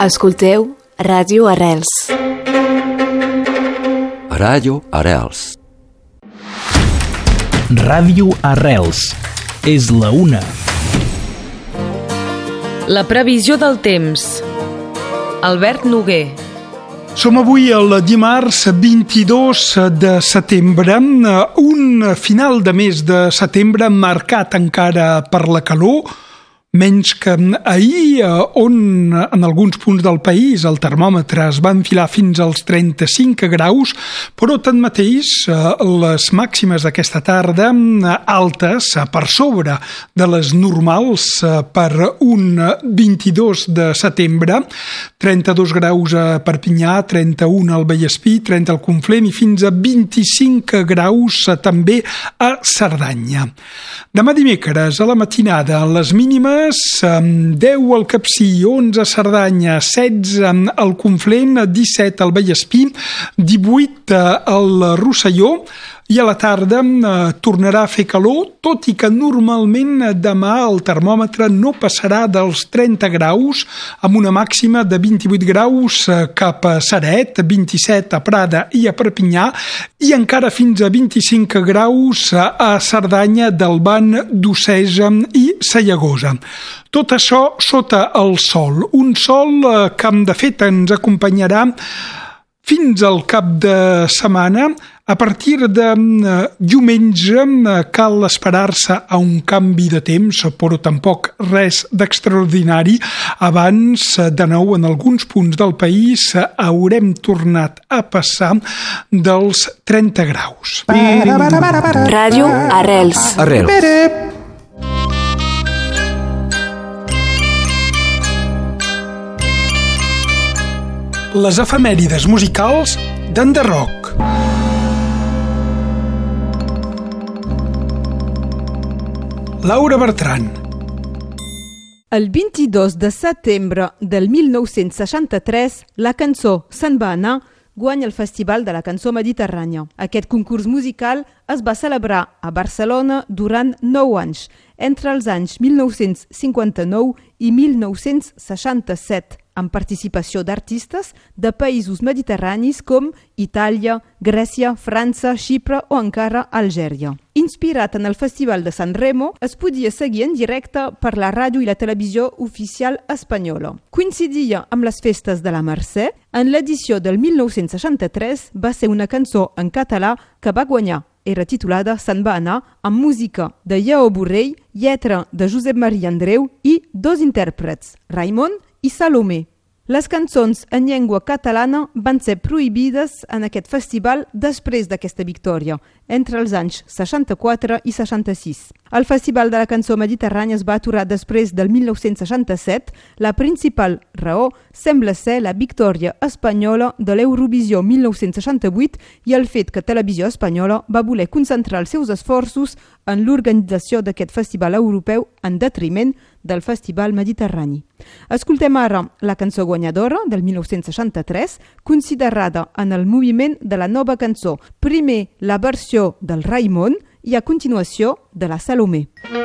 Escolteu Ràdio Arrels. Ràdio Arrels. Ràdio Arrels. És la una. La previsió del temps. Albert Noguer. Som avui el dimarts 22 de setembre, un final de mes de setembre marcat encara per la calor, menys que ahir, on en alguns punts del país el termòmetre es va enfilar fins als 35 graus, però tanmateix les màximes d'aquesta tarda altes, per sobre de les normals per un 22 de setembre, 32 graus a Perpinyà, 31 al Vallespí, 30 al Conflent i fins a 25 graus també a Cerdanya. Demà dimecres a la matinada les mínimes 10 al Capcir, 11 a Cerdanya, 16 al Conflent, 17 al Vallespí, 18 al Rosselló, i a la tarda tornarà a fer calor, tot i que normalment demà el termòmetre no passarà dels 30 graus, amb una màxima de 28 graus cap a Ceret, 27 a Prada i a Perpinyà, i encara fins a 25 graus a Cerdanya, Delban, Docesa i Sallagosa. Tot això sota el sol, un sol que de fet ens acompanyarà fins al cap de setmana. A partir de diumenge cal esperar-se a un canvi de temps, però tampoc res d'extraordinari. Abans, de nou, en alguns punts del país haurem tornat a passar dels 30 graus. Ràdio Arrels. Les efemèrides musicals d'Enderroc. Laura Bertran. El 22 de setembre del 1963, la cançó Se'n va anar guanya el Festival de la Cançó Mediterrània. Aquest concurs musical es va celebrar a Barcelona durant 9 anys, entre els anys 1959 i 1967, amb participació d'artistes de països mediterranis com Itàlia, Grècia, França, Xipre o encara Algèria. Inspirat en el Festival de San Remo, es podia seguir en directe per la ràdio i la televisió oficial espanyola. Coincidia amb les festes de la Mercè. En l'edició del 1963 va ser una cançó en català que va guanyar. Era titulada Se'n va anar, amb música de Lleó Borrell, lletra de Josep Maria Andreu i dos intèrprets, Raimon i Salomé. Les cançons en llengua catalana van ser prohibides en aquest festival després d'aquesta victòria, entre els anys 64 i 66. El Festival de la Cançó Mediterrània es va aturar després del 1967. La principal raó sembla ser la victòria espanyola de l'Eurovisió 1968 i el fet que Televisió Espanyola va voler concentrar els seus esforços en l'organització d'aquest festival europeu en detriment del Festival Mediterrani. Escoltem ara la cançó guanyadora del 1963, considerada en el moviment de la nova cançó. Primer la versió del Raimon i a continuació de la Salomé.